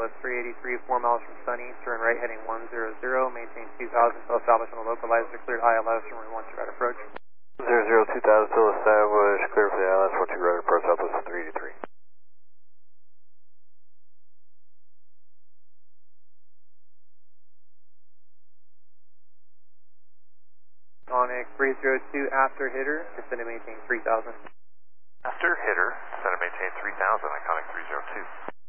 Southwest 383, 4 miles from Sunny, turn right heading 100, maintain 2000 till establishment of localizer, cleared ILS from runway 1 right approach. 00 2000 till established, clear for the ILS 12 right approach, Southwest 383. Sonic 302 after hitter, descend to maintain 3000. After hitter, descend to maintain 3000, Iconic 302.